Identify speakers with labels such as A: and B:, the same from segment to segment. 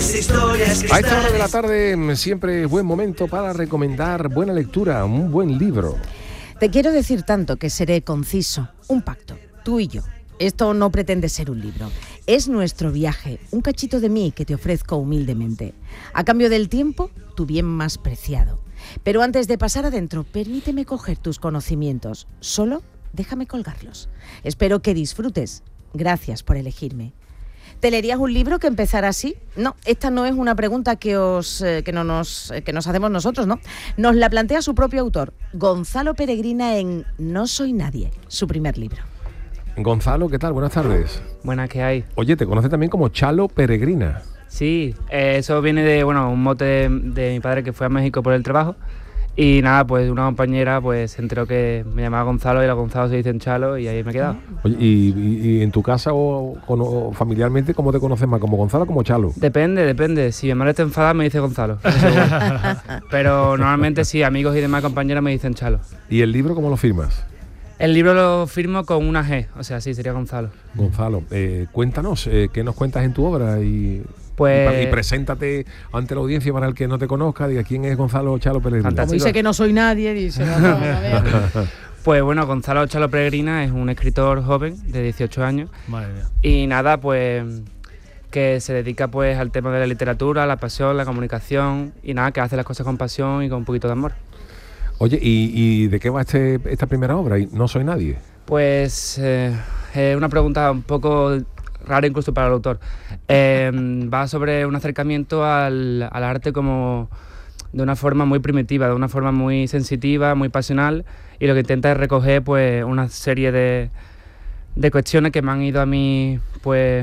A: historias que
B: A esta hora de la tarde siempre es buen momento para recomendar buena lectura, un buen libro.
C: Te quiero decir tanto que seré conciso. Un pacto, tú y yo. Esto no pretende ser un libro. Es nuestro viaje, un cachito de mí que te ofrezco humildemente. A cambio del tiempo, tu bien más preciado. Pero antes de pasar adentro, permíteme coger tus conocimientos. Solo déjame colgarlos. Espero que disfrutes. Gracias por elegirme. ¿Te leerías un libro que empezara así? No, esta no es una pregunta que nos hacemos nosotros, ¿no? Nos la plantea su propio autor, Gonzalo Peregrina, en No soy nadie, su primer libro.
B: Gonzalo, ¿qué tal? Buenas tardes.
D: Buenas, ¿qué hay?
B: Oye, te conoce también como Chalo Peregrina.
D: Sí, eso viene de, un mote de mi padre que fue a México por el trabajo. Y nada, pues una compañera pues se enteró que me llamaba Gonzalo y los Gonzalo se dicen Chalo y ahí me he quedado.
B: Oye, ¿y en tu casa o familiarmente cómo te conoces más? ¿Como Gonzalo o como Chalo?
D: Depende. Si mi madre está enfadada me dice Gonzalo. Pero normalmente sí, amigos y demás compañeras me dicen Chalo.
B: ¿Y el libro cómo lo firmas?
D: El libro lo firmo con una G, o sea, sí, sería Gonzalo.
B: Gonzalo, cuéntanos, ¿qué nos cuentas en tu obra? Y preséntate ante la audiencia para el que no te conozca, diga quién es Gonzalo Chalo Peregrina.
C: Como dice que no soy nadie, dice.
D: Pues bueno, Gonzalo Chalo Peregrina es un escritor joven de 18 años.
E: Madre mía.
D: Y nada, pues que se dedica pues al tema de la literatura, la pasión, la comunicación y nada, que hace las cosas con pasión y con un poquito de amor.
B: Oye, ¿y de qué va esta primera obra? ¿No soy nadie?
D: Pues es una pregunta un poco rara incluso para el autor. Va sobre un acercamiento al arte como de una forma muy primitiva, de una forma muy sensitiva, muy pasional, y lo que intenta es recoger pues una serie de cuestiones que me han ido a mí pues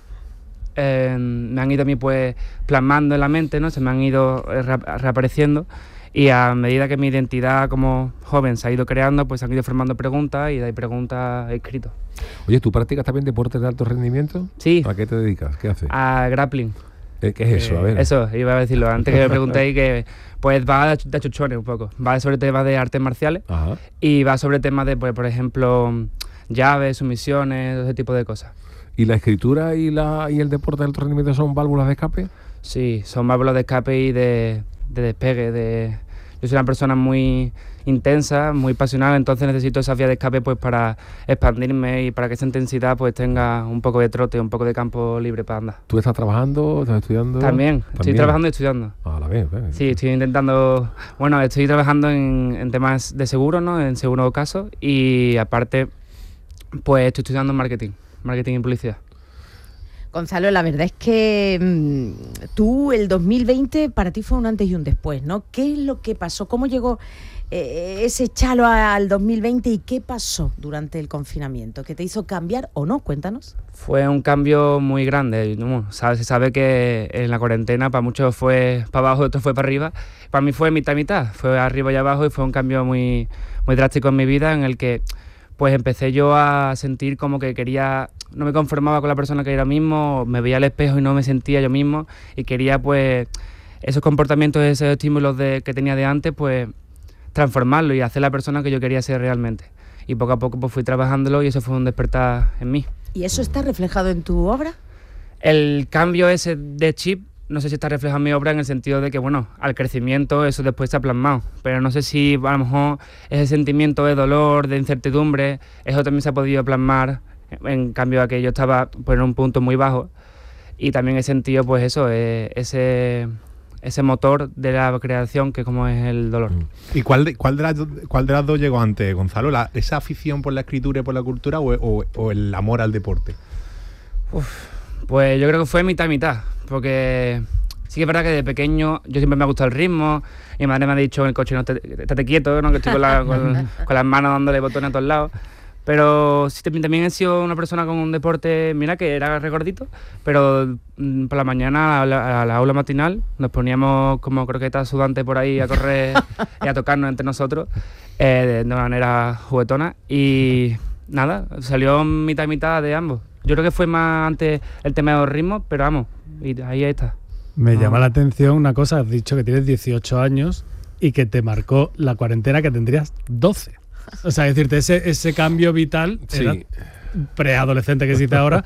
D: plasmando en la mente, ¿no? Se me han ido reapareciendo. Y a medida que mi identidad como joven se ha ido creando, pues se han ido formando preguntas y de ahí preguntas he escrito.
B: Oye, ¿tú practicas también deportes de alto rendimiento?
D: Sí.
B: ¿A qué te dedicas? ¿Qué haces?
D: A grappling.
B: ¿Qué es eso? A ver.
D: Eso, iba a decirlo antes que me preguntéis, que pues va de achuchones un poco. Va sobre temas de artes marciales. Ajá. Y va sobre temas de, pues, por ejemplo, llaves, sumisiones, ese tipo de cosas.
B: ¿Y la escritura y el deporte de alto rendimiento son válvulas de escape?
D: Sí, son válvulas de escape y de despegue. Yo soy una persona muy intensa, muy pasional, entonces necesito esa vía de escape pues para expandirme y para que esa intensidad pues tenga un poco de trote, un poco de campo libre para andar.
B: ¿Tú estás trabajando, estás estudiando?
D: También. Estoy trabajando y estudiando.
B: A la vez.
D: Sí, estoy intentando, estoy trabajando en temas de seguro, ¿no? En seguro caso, y aparte pues estoy estudiando marketing y publicidad.
C: Gonzalo, la verdad es que tú, el 2020, para ti fue un antes y un después, ¿no? ¿Qué es lo que pasó? ¿Cómo llegó ese Chalo al 2020 y qué pasó durante el confinamiento? ¿Qué te hizo cambiar o no? Cuéntanos.
D: Fue un cambio muy grande, ¿no? Se sabe que en la cuarentena para muchos fue para abajo, otros fue para arriba. Para mí fue mitad y mitad, fue arriba y abajo y fue un cambio muy, muy drástico en mi vida en el que pues empecé yo a sentir como que no me conformaba con la persona que era mismo, me veía al espejo y no me sentía yo mismo y quería pues esos comportamientos, esos estímulos que tenía de antes, pues transformarlo y hacer la persona que yo quería ser realmente. Y poco a poco pues fui trabajándolo y eso fue un despertar en mí.
C: ¿Y eso está reflejado en tu obra?
D: El cambio ese de chip, no sé si está reflejado en mi obra en el sentido de que, al crecimiento eso después se ha plasmado, pero no sé si a lo mejor ese sentimiento de dolor, de incertidumbre, eso también se ha podido plasmar, en cambio a que yo estaba pues, en un punto muy bajo y también he sentido pues eso, ese motor de la creación que como es el dolor.
E: ¿Y cuál de las dos llegó antes, Gonzalo? ¿Esa afición por la escritura y por la cultura o el amor al deporte?
D: Pues yo creo que fue mitad y mitad, porque sí que es verdad que de pequeño yo siempre me ha gustado el ritmo. Mi madre me ha dicho en el coche, no, estate quieto, ¿no? Que estoy con las manos dándole botones a todos lados. Pero sí, también he sido una persona con un deporte, mira que era regordito, pero por la mañana a la aula matinal nos poníamos como croquetas sudantes por ahí a correr y a tocarnos entre nosotros de una manera juguetona y nada, salió mitad y mitad de ambos. Yo creo que fue más antes el tema de los ritmos, pero vamos, y ahí está.
F: Me llama la atención una cosa, has dicho que tienes 18 años y que te marcó la cuarentena que tendrías 12. O sea, decirte, ese cambio vital,
B: Sí.
F: preadolescente que existe ahora,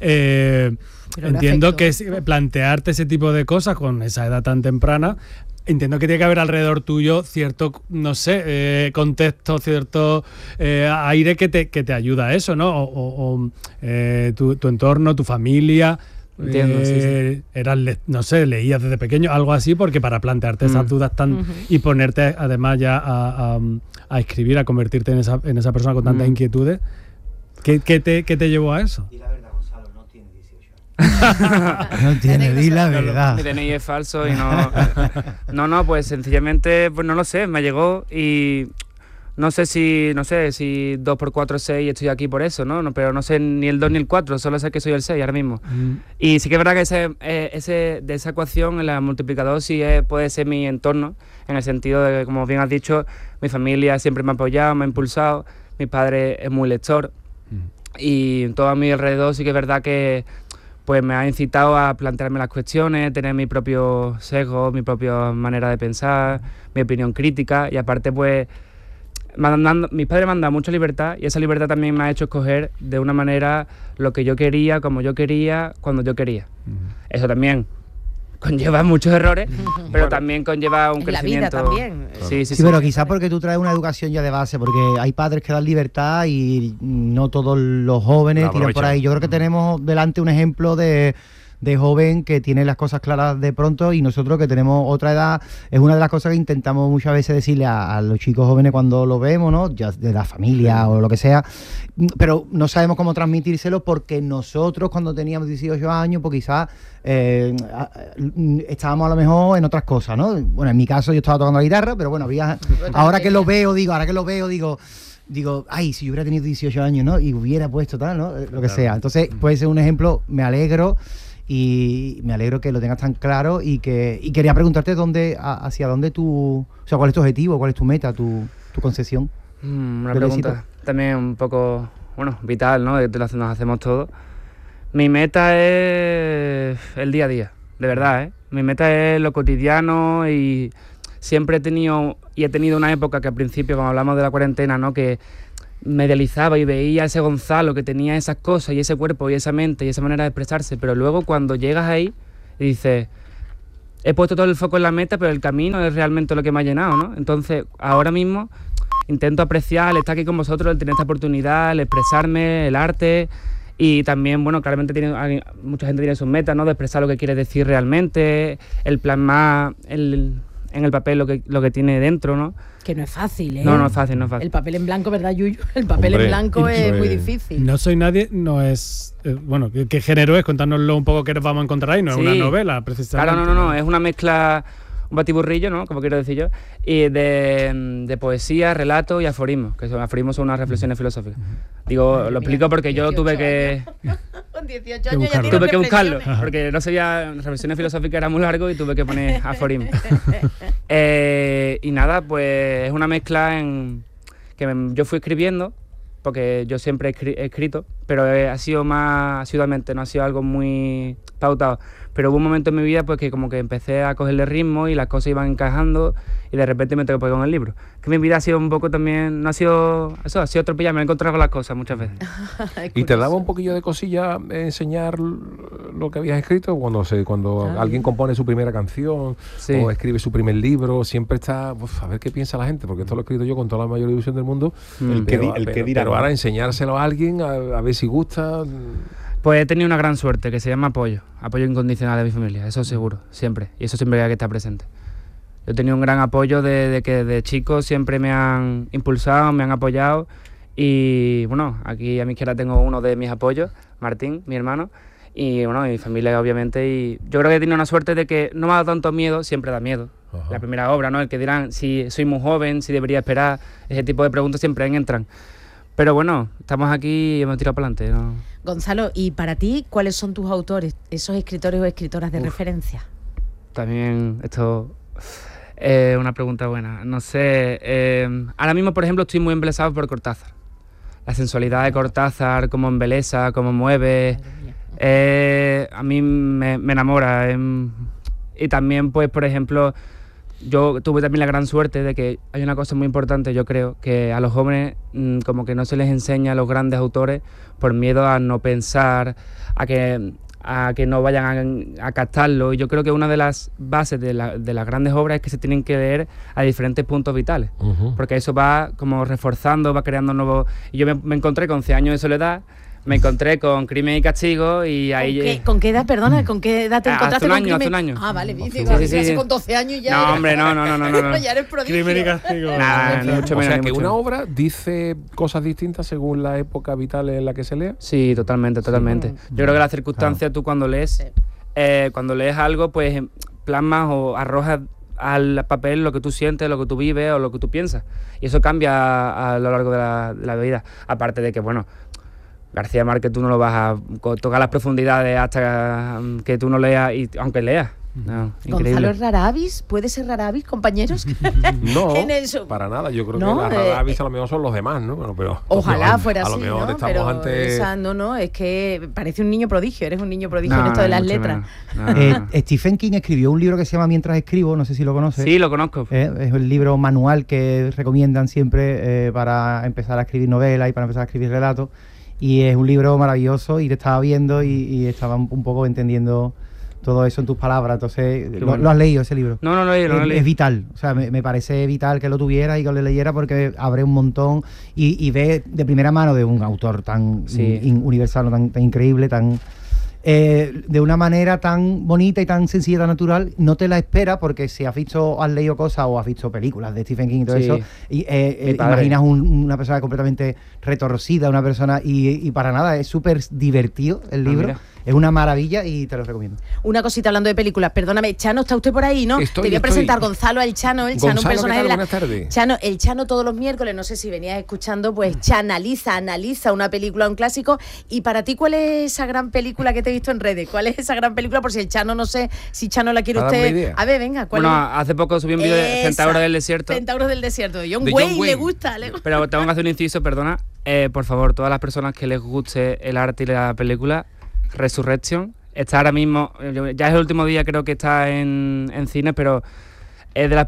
F: entiendo que plantearte ese tipo de cosas con esa edad tan temprana, entiendo que tiene que haber alrededor tuyo cierto, no sé, contexto, cierto aire que te ayuda a eso, ¿no? O tu entorno, tu familia.
D: Entiendo, sí.
F: No sé, leías desde pequeño, algo así, porque para plantearte esas dudas y ponerte además ya a escribir, a convertirte en esa persona con tantas inquietudes, ¿qué te llevó a eso?
A: Di la verdad, Gonzalo, no tiene 18 años. No tiene, di la verdad.
D: Mi DNI es falso y no... No, pues sencillamente, pues no lo sé, me llegó y... No sé si 2 por 4 es 6 y estoy aquí por eso, ¿no? Pero no sé ni el 2 ni el 4, solo sé que soy el 6 ahora mismo. Y sí que es verdad que de esa ecuación, el multiplicador sí puede ser mi entorno, en el sentido de que, como bien has dicho, mi familia siempre me ha apoyado, me ha impulsado, mi padre es muy lector y todo a mi alrededor sí que es verdad que pues me ha incitado a plantearme las cuestiones, tener mi propio sesgo, mi propia manera de pensar, mi opinión crítica y aparte pues... mis padres me han dado mucha libertad y esa libertad también me ha hecho escoger de una manera lo que yo quería, como yo quería, cuando yo quería. Eso también conlleva muchos errores, pero también conlleva un crecimiento.
C: La vida también.
A: Sí, pero quizás porque tú traes una educación ya de base, porque hay padres que dan libertad y no todos los jóvenes tiran por ahí. Yo creo que tenemos delante un ejemplo de joven que tiene las cosas claras de pronto y nosotros que tenemos otra edad, es una de las cosas que intentamos muchas veces decirle a los chicos jóvenes cuando los vemos, ¿no? Ya de la familia o lo que sea, pero no sabemos cómo transmitírselo porque nosotros cuando teníamos 18 años, pues quizás estábamos a lo mejor en otras cosas, ¿no? Bueno, en mi caso yo estaba tocando la guitarra, pero bueno, ahora que lo veo, digo, ay, si yo hubiera tenido 18 años, ¿no? Y hubiera puesto tal, ¿no? Lo que sea. Entonces, puede ser un ejemplo, me alegro que lo tengas tan claro y quería preguntarte hacia dónde o sea, cuál es tu objetivo, cuál es tu meta, tu concepción.
D: Una pregunta también un poco, vital, ¿no? Nos hacemos todos. Mi meta es el día a día, de verdad, ¿eh? Mi meta es lo cotidiano y siempre he tenido una época que al principio, cuando hablamos de la cuarentena, ¿no? Que me idealizaba y veía a ese Gonzalo que tenía esas cosas y ese cuerpo y esa mente y esa manera de expresarse, pero luego cuando llegas ahí y dices, he puesto todo el foco en la meta, pero el camino es realmente lo que me ha llenado, ¿no? Entonces, ahora mismo intento apreciar el estar aquí con vosotros, el tener esta oportunidad, el expresarme, el arte y también, claramente mucha gente tiene sus metas, ¿no? De expresar lo que quiere decir realmente, el plasmar en el papel lo que tiene dentro, ¿no?
C: Que no es fácil, ¿eh?
D: No es fácil.
C: El papel en blanco, ¿verdad, Yuyu? El papel en blanco es muy difícil.
F: No soy nadie, no es... ¿qué género es? Contárnoslo un poco qué vamos a encontrar ahí. No es una novela, precisamente.
D: Claro, no. Es una mezcla, un batiburrillo, ¿no? Como quiero decir yo. Y de poesía, relato y aforismo. Que aforismos son unas reflexiones filosóficas. Digo, lo explico porque yo tuve que...
C: Con 18 años ya
D: tuve que buscarlo, porque no sabía, reflexiones filosóficas era muy largo y tuve que poner aforismo. Y nada, pues es una mezcla yo fui escribiendo, porque yo siempre he escrito, pero ha sido más asiduamente, no ha sido algo muy pautado. Pero hubo un momento en mi vida pues que como que empecé a cogerle ritmo y las cosas iban encajando y de repente me tengo que poner con el libro. Que mi vida ha sido un poco también, no ha sido eso, ha sido atropellar, me he encontrado con las cosas muchas veces.
B: ¿Y te daba un poquillo de cosilla enseñar lo que habías escrito? Cuando alguien compone su primera canción o escribe su primer libro, siempre está, a ver qué piensa la gente, porque esto lo he escrito yo con toda la mayor ilusión del mundo. Pero ahora enseñárselo a alguien, a ver si gusta...
D: Pues he tenido una gran suerte, que se llama apoyo incondicional de mi familia, eso seguro, siempre, y eso siempre hay que estar presente. Yo he tenido un gran apoyo de que de chicos siempre me han impulsado, me han apoyado y aquí a mi izquierda tengo uno de mis apoyos, Martín, mi hermano, y mi familia obviamente, y yo creo que he tenido una suerte de que no me ha dado tanto miedo, siempre da miedo. Ajá. La primera obra, ¿no? El que dirán si soy muy joven, si debería esperar, ese tipo de preguntas siempre entran. Pero estamos aquí y hemos tirado para adelante, ¿no?
C: Gonzalo, ¿y para ti cuáles son tus autores, esos escritores o escritoras de referencia?
D: También esto es una pregunta buena. No sé, ahora mismo, por ejemplo, estoy muy embelesado por Cortázar. La sensualidad de Cortázar, cómo embelesa, cómo mueve, a mí me enamora. Y también, pues, por ejemplo, yo tuve también la gran suerte de que hay una cosa muy importante, yo creo, que a los jóvenes como que no se les enseña a los grandes autores por miedo a no pensar, a que no vayan a captarlo. Y yo creo que una de las bases de las grandes obras es que se tienen que leer a diferentes puntos vitales, porque eso va como reforzando, va creando nuevos... Y yo me encontré con 100 años de soledad, me encontré con Crimen y Castigo y ahí...
C: ¿Con qué edad, perdona? ¿Con qué edad te encontraste con Crimen?
D: Hace un año.
C: Ah, vale,
D: sí.
C: Con 12 años ya...
D: No, hombre, no.
C: Ya eres prodigio.
F: Crimen y Castigo.
D: Nada, ni mucho menos.
B: O sea, que una obra dice cosas distintas según la época vital en la que se lea.
D: Sí, totalmente. Yo creo que las circunstancias, tú cuando lees algo, pues plasmas o arrojas al papel lo que tú sientes, lo que tú vives o lo que tú piensas. Y eso cambia a lo largo de la vida. Aparte de que, bueno... García Márquez tú no lo vas a tocar las profundidades hasta que tú no leas, y aunque leas. No,
C: ¿Gonzalo es raravis? ¿Puede ser raravis, compañeros?
B: No, para nada. Yo creo que las raravis a lo mejor son los demás, ¿no? Bueno, pero
C: ojalá fuera así,
B: a lo mejor
C: ¿no?
B: estamos
C: Pero
B: ante...
C: es que parece un niño prodigio. Eres un niño prodigio en esto de las letras.
A: Stephen King escribió un libro que se llama Mientras escribo, no sé si lo conoces.
D: Sí, lo conozco.
A: Es el libro manual que recomiendan siempre para empezar a escribir novelas y para empezar a escribir relatos. Y es un libro maravilloso y te estaba viendo y estaba un poco entendiendo todo eso en tus palabras. Entonces, ¿lo has leído ese libro?
D: No lo he leído.
A: Es vital, o sea, me parece vital que lo tuviera y que lo leyera porque abre un montón y ve de primera mano de un autor tan universal, tan increíble, tan... de una manera tan bonita y tan sencilla, tan natural, no te la esperas porque si has leído cosas o has visto películas de Stephen King y todo eso, imaginas una persona completamente retorcida, una persona y para nada, es súper divertido el libro. Es una maravilla y te lo recomiendo.
C: Una cosita hablando de películas, perdóname, Chano, ¿está usted por ahí, no? Te voy a presentar Gonzalo al Chano, el Chano, un personaje de
B: Buenas tardes.
C: Chano, el Chano todos los miércoles, no sé si venías escuchando, pues analiza una película, un clásico. Y para ti, ¿cuál es esa gran película que te he visto en redes? ¿Cuál es esa gran película? Por si el Chano, no sé, si Chano la quiere usted. A ver, venga, ¿cuál es?
D: Hace poco subí un vídeo de Centauros del Desierto.
C: Centauros del Desierto. John Wayne le gusta.
D: Pero tengo que hacer un inciso, perdona. Por favor, todas las personas que les guste el arte y la película, Resurrection. Está ahora mismo, ya es el último día, creo que está en cines, pero es de las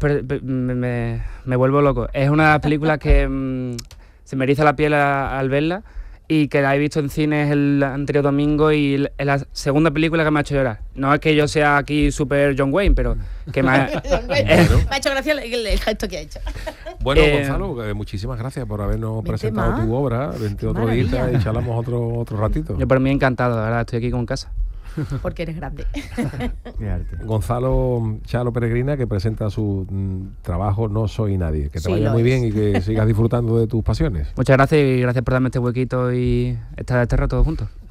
D: me vuelvo loco. Es una de las películas que se me eriza la piel al verla y que la he visto en cines el anterior domingo y es la segunda película que me ha hecho llorar. No es que yo sea aquí super John Wayne, pero que me ha
C: hecho gracia el gesto que ha hecho.
B: Bueno, Gonzalo, muchísimas gracias por habernos presentado tu obra. Vente otro día y charlamos otro ratito.
D: Yo por mí encantado, la verdad, estoy aquí con casa.
C: Porque eres grande.
B: Gonzalo Chalo Peregrina, que presenta su trabajo No Soy Nadie. Que te vaya muy bien y que sigas disfrutando de tus pasiones.
D: Muchas gracias y gracias por darme este huequito y estar este rato juntos.